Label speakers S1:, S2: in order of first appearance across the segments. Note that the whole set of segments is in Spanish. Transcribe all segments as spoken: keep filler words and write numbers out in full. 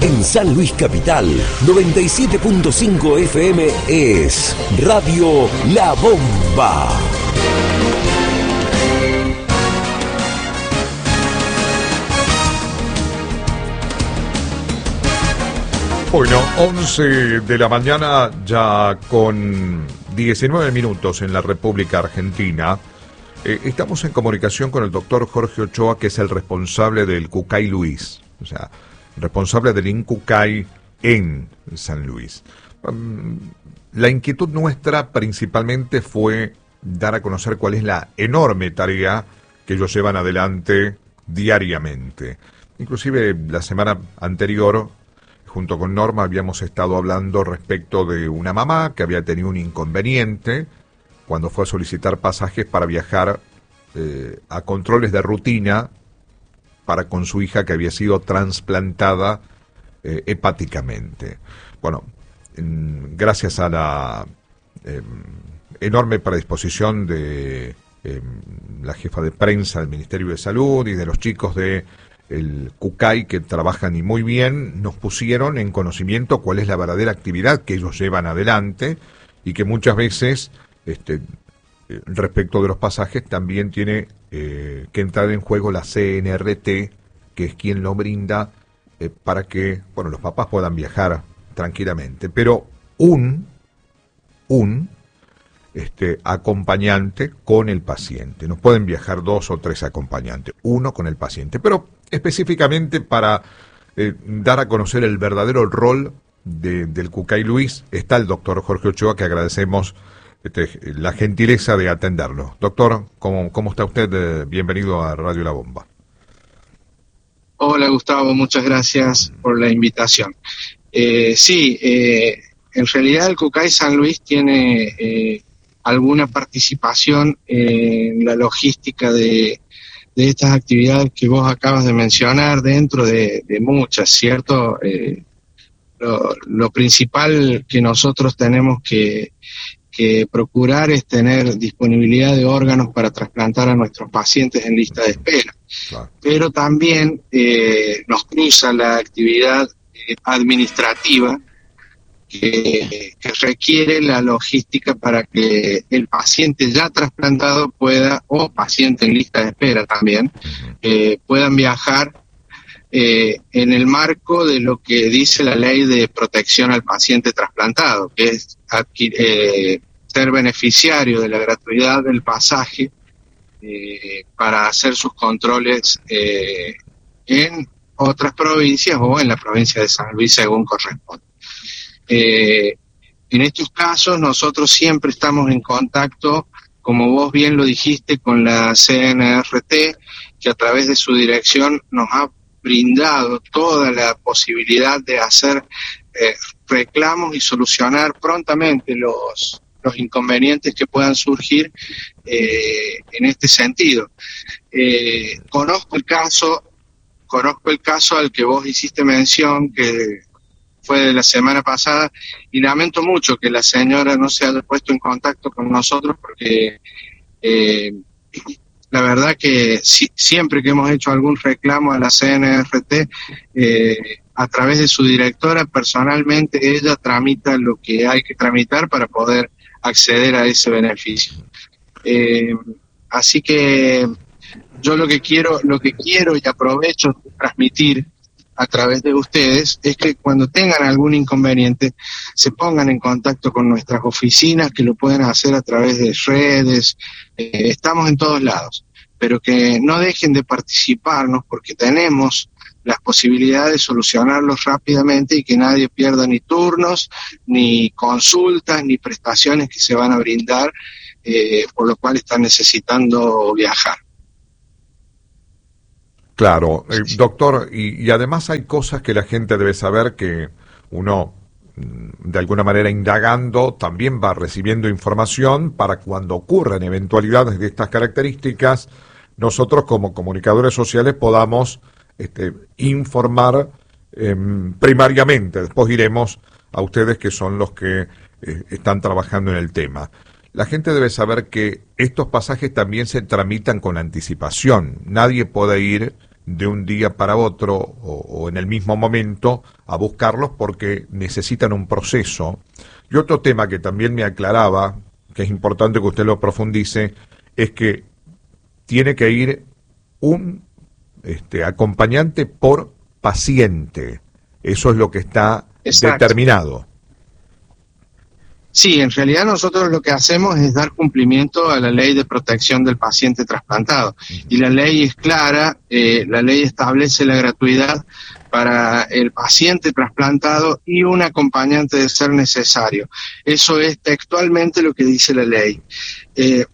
S1: En San Luis Capital, noventa y siete punto cinco F M es Radio La Bomba.
S2: Bueno, once de la mañana ya con diecinueve minutos en la República Argentina. Eh, estamos en comunicación con el doctor Jorge Ochoa, que es el responsable del Cucay Luis, o sea, responsable del INCUCAY en San Luis. Um, la inquietud nuestra principalmente fue dar a conocer cuál es la enorme tarea que ellos llevan adelante diariamente. Inclusive la semana anterior, junto con Norma, habíamos estado hablando respecto de una mamá que había tenido un inconveniente cuando fue a solicitar pasajes para viajar eh, a controles de rutina para con su hija que había sido trasplantada eh, hepáticamente. Bueno, en, gracias a la eh, enorme predisposición de eh, la jefa de prensa del Ministerio de Salud y de los chicos de el Cucay, que trabajan y muy bien, nos pusieron en conocimiento cuál es la verdadera actividad que ellos llevan adelante y que muchas veces, este, respecto de los pasajes, también tiene eh, que entrar en juego la C N R T, que es quien lo brinda eh, para que, bueno, los papás puedan viajar tranquilamente. Pero un, un este, acompañante con el paciente. No pueden viajar dos o tres acompañantes, uno con el paciente. Pero específicamente para eh, dar a conocer el verdadero rol de, del Cucay Luis, está el doctor Jorge Ochoa, que agradecemos este, la gentileza de atenderlo. Doctor, ¿cómo, cómo está usted? Eh, bienvenido a Radio La Bomba.
S3: Hola Gustavo, muchas gracias por la invitación. Eh, sí, eh, en realidad el Cucay San Luis tiene eh, alguna participación en la logística de de estas actividades que vos acabas de mencionar, dentro de, de muchas, ¿cierto? Eh, lo, lo principal que nosotros tenemos que, que procurar es tener disponibilidad de órganos para trasplantar a nuestros pacientes en lista de espera. Claro. Pero también eh, nos cruza la actividad eh, administrativa Que, que requiere la logística para que el paciente ya trasplantado pueda, o paciente en lista de espera también, eh, puedan viajar eh, en el marco de lo que dice la ley de protección al paciente trasplantado, que es adquir, eh, ser beneficiario de la gratuidad del pasaje eh, para hacer sus controles eh, en otras provincias o en la provincia de San Luis según corresponde. Eh, en estos casos nosotros siempre estamos en contacto, como vos bien lo dijiste, con la C N R T, que a través de su dirección nos ha brindado toda la posibilidad de hacer eh, reclamos y solucionar prontamente los, los inconvenientes que puedan surgir eh, en este sentido. Eh, conozco el caso, conozco el caso al que vos hiciste mención, que fue de la semana pasada, y lamento mucho que la señora no se haya puesto en contacto con nosotros, porque eh, la verdad que si, siempre que hemos hecho algún reclamo a la C N R T, eh, a través de su directora, personalmente ella tramita lo que hay que tramitar para poder acceder a ese beneficio. Eh, así que yo lo que quiero, lo que quiero y aprovecho de transmitir a través de ustedes es que cuando tengan algún inconveniente se pongan en contacto con nuestras oficinas, que lo pueden hacer a través de redes, eh, estamos en todos lados, pero que no dejen de participarnos, porque tenemos las posibilidades de solucionarlos rápidamente y que nadie pierda ni turnos, ni consultas, ni prestaciones que se van a brindar, eh, por lo cual están necesitando viajar.
S2: Claro, eh, doctor, y, y además hay cosas que la gente debe saber, que uno, de alguna manera indagando, también va recibiendo información para cuando ocurran eventualidades de estas características, nosotros como comunicadores sociales podamos este, informar eh, primariamente. Después iremos a ustedes, que son los que eh, están trabajando en el tema. La gente debe saber que estos pasajes también se tramitan con anticipación. Nadie puede ir de un día para otro o, o en el mismo momento a buscarlos porque necesitan un proceso. Y otro tema que también me aclaraba, que es importante que usted lo profundice, es que tiene que ir un este, acompañante por paciente. Eso es lo que está Exacto. determinado.
S3: Sí, en realidad nosotros lo que hacemos es dar cumplimiento a la ley de protección del paciente trasplantado. Y la ley es clara, eh, la ley establece la gratuidad para el paciente trasplantado y un acompañante de ser necesario. Eso es textualmente lo que dice la ley. Eh,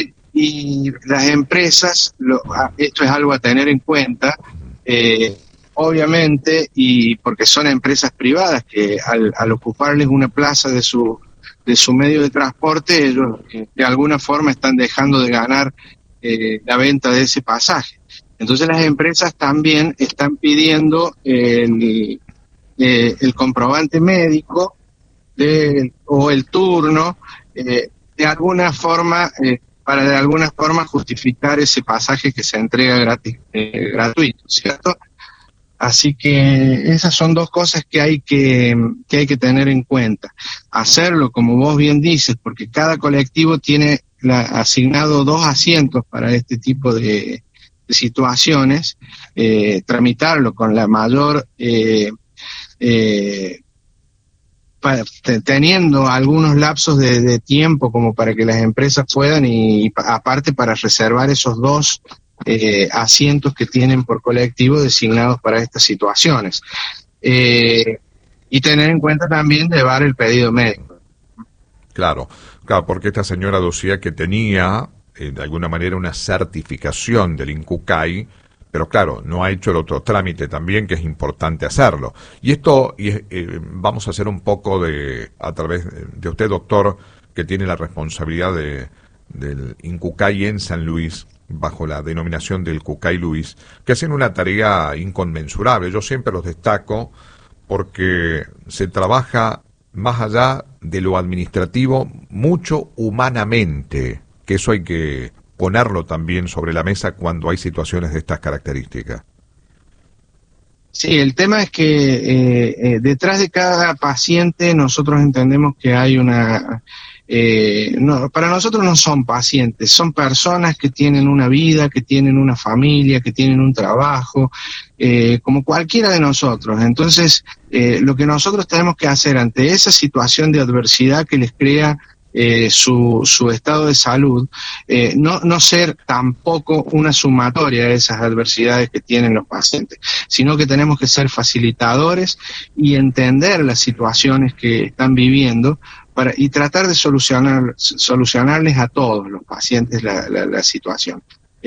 S3: y las empresas, lo, esto es algo a tener en cuenta, eh, obviamente, y porque son empresas privadas que al, al ocuparles una plaza de su de su medio de transporte, ellos eh, de alguna forma están dejando de ganar eh, la venta de ese pasaje. Entonces las empresas también están pidiendo el, eh, el comprobante médico de, o el turno eh, de alguna forma, eh, para de alguna forma justificar ese pasaje que se entrega gratis, eh, gratuito, ¿cierto? Así que esas son dos cosas que hay que, que hay que tener en cuenta. Hacerlo, como vos bien dices, porque cada colectivo tiene la, asignado dos asientos para este tipo de, de situaciones, eh, tramitarlo con la mayor, eh, eh, pa, te, teniendo algunos lapsos de, de tiempo como para que las empresas puedan y, y aparte para reservar esos dos Eh, asientos que tienen por colectivo designados para estas situaciones. Eh, y tener en cuenta también llevar el pedido médico.
S2: Claro, claro, porque esta señora decía que tenía, eh, de alguna manera, una certificación del INCUCAI, pero claro, no ha hecho el otro trámite también, que es importante hacerlo. Y esto, y, eh, vamos a hacer un poco de, a través de usted, doctor, que tiene la responsabilidad de, del INCUCAI en San Luis, bajo la denominación del CUCAI Luis, que hacen una tarea inconmensurable. Yo siempre los destaco porque se trabaja más allá de lo administrativo, mucho humanamente, que eso hay que ponerlo también sobre la mesa cuando hay situaciones de estas características.
S3: Sí, el tema es que eh, eh, detrás de cada paciente nosotros entendemos que hay una... Eh, no, para nosotros no son pacientes, son personas que tienen una vida, que tienen una familia, que tienen un trabajo, eh, como cualquiera de nosotros. Entonces, eh, lo que nosotros tenemos que hacer ante esa situación de adversidad que les crea eh, su, su estado de salud, eh, no, no ser tampoco una sumatoria de esas adversidades que tienen los pacientes, sino que tenemos que ser facilitadores y entender las situaciones que están viviendo para, y tratar de solucionar, solucionarles a todos los pacientes la, la, la situación.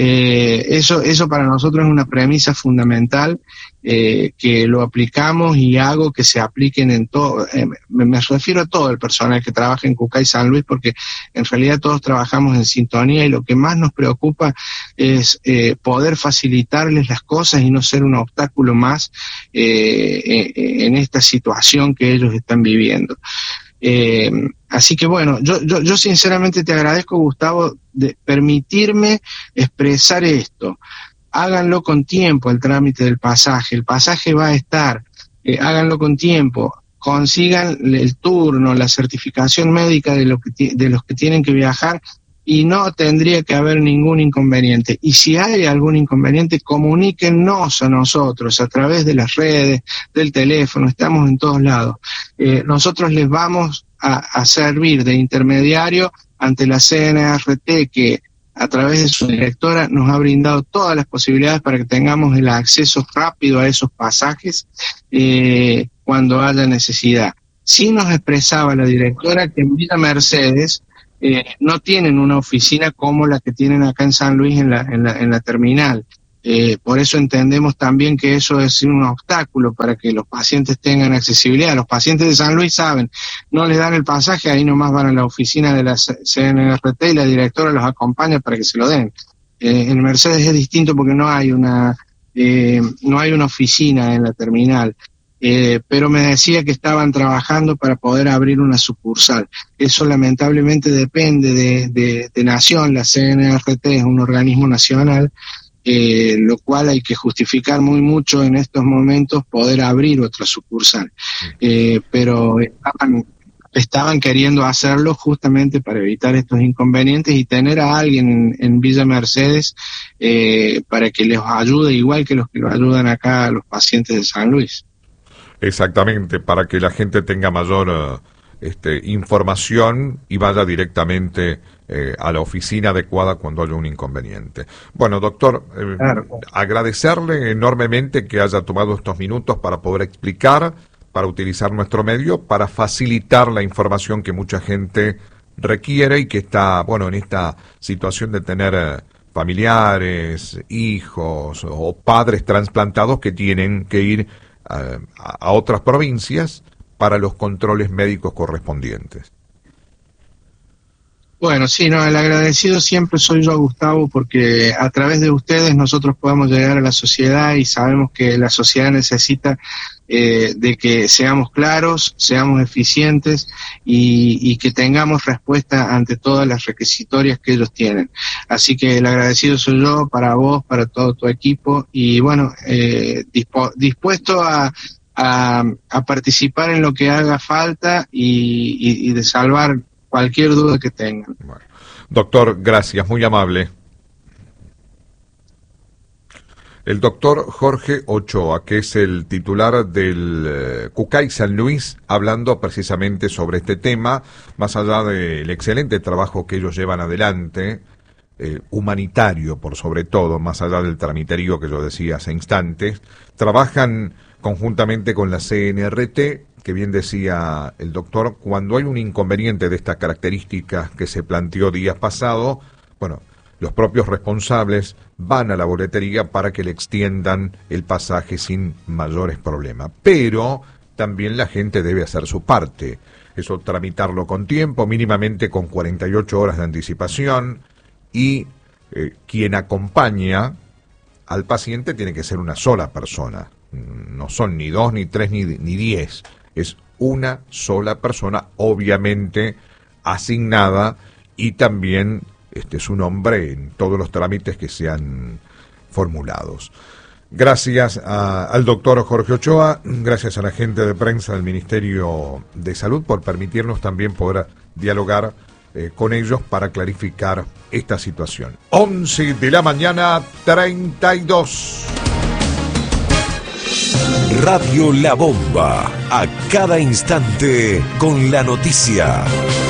S3: Eh, eso, eso para nosotros es una premisa fundamental, eh, que lo aplicamos y hago que se apliquen en todo, eh, me, me refiero a todo el personal que trabaja en CUCAI San Luis, porque en realidad todos trabajamos en sintonía y lo que más nos preocupa es eh, poder facilitarles las cosas y no ser un obstáculo más eh, eh, en esta situación que ellos están viviendo. Eh, así que bueno, yo, yo, yo sinceramente te agradezco, Gustavo, de permitirme expresar esto. Háganlo con tiempo el trámite del pasaje, el pasaje va a estar, eh, háganlo con tiempo, consigan el turno, la certificación médica de, lo que de los que tienen que viajar y no tendría que haber ningún inconveniente. Y si hay algún inconveniente, comuníquennos a nosotros a través de las redes, del teléfono, estamos en todos lados. Eh, nosotros les vamos a, a servir de intermediario ante la C N R T, que a través de su directora nos ha brindado todas las posibilidades para que tengamos el acceso rápido a esos pasajes eh, cuando haya necesidad. Sí nos expresaba la directora que en Villa Mercedes Eh, no tienen una oficina como la que tienen acá en San Luis en la, en la, en la terminal. Eh, por eso entendemos también que eso es un obstáculo para que los pacientes tengan accesibilidad. Los pacientes de San Luis saben, no les dan el pasaje, ahí nomás van a la oficina de la C N R T y la directora los acompaña para que se lo den. Eh, en Mercedes es distinto porque no hay una, eh, no hay una oficina en la terminal. Eh, pero me decía que estaban trabajando para poder abrir una sucursal. Eso lamentablemente depende de, de, de Nación, la C N R T es un organismo nacional, eh, lo cual hay que justificar muy mucho en estos momentos poder abrir otra sucursal. Eh, pero estaban, estaban queriendo hacerlo justamente para evitar estos inconvenientes y tener a alguien en, en Villa Mercedes eh, para que les ayude, igual que los que los ayudan acá a los pacientes de San Luis.
S2: Exactamente, para que la gente tenga mayor uh, este, información y vaya directamente eh, a la oficina adecuada cuando haya un inconveniente. Bueno, doctor, eh, claro. agradecerle enormemente que haya tomado estos minutos para poder explicar, para utilizar nuestro medio, para facilitar la información que mucha gente requiere y que está, bueno, en esta situación de tener eh, familiares, hijos o padres trasplantados que tienen que ir a, a otras provincias para los controles médicos correspondientes.
S3: Bueno, sí, no, el agradecido siempre soy yo, Gustavo, porque a través de ustedes nosotros podemos llegar a la sociedad y sabemos que la sociedad necesita eh, de que seamos claros, seamos eficientes y, y que tengamos respuesta ante todas las requisitorias que ellos tienen. Así que el agradecido soy yo, para vos, para todo tu equipo y bueno, eh, dispo, dispuesto a, a, a participar en lo que haga falta y, y, y de salvar cualquier duda que tengan.
S2: Bueno. Doctor, gracias, muy amable. El doctor Jorge Ochoa, que es el titular del eh, Cucay San Luis, hablando precisamente sobre este tema, más allá del excelente trabajo que ellos llevan adelante, eh, humanitario por sobre todo, más allá del tramiterío que yo decía hace instantes, trabajan conjuntamente con la C N R T, que bien decía el doctor, cuando hay un inconveniente de estas características que se planteó días pasados, bueno, los propios responsables van a la boletería para que le extiendan el pasaje sin mayores problemas. Pero también la gente debe hacer su parte, eso tramitarlo con tiempo, mínimamente con cuarenta y ocho horas de anticipación, y eh, quien acompaña al paciente tiene que ser una sola persona, no son ni dos, ni tres, ni, ni diez. Es una sola persona, obviamente asignada, y también este, su nombre en todos los trámites que sean formulados. Gracias a, al doctor Jorge Ochoa, gracias a la gente de prensa del Ministerio de Salud por permitirnos también poder dialogar eh, con ellos para clarificar esta situación. once de la mañana, treinta y dos.
S1: Radio La Bomba, a cada instante con la noticia.